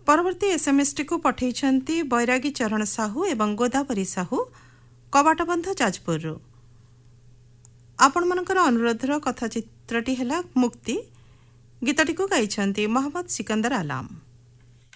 परवर्ती एसएमएसटी को पठेइछन्ति बैरागी चरण साहू एवं गोदावरी साहू कबाटबंध जाजपुर। आपण मनकर अनुरोधर कथाचित्रटी हेला मुक्ति। गीतटी को गाइछन्ति मोहम्मद सिकंदर आलम।